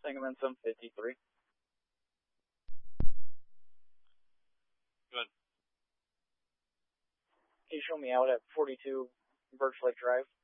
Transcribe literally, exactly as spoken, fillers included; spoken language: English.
Sangamon seven fifty-three. Good. Can you show me out at forty-two Birch Lake Drive?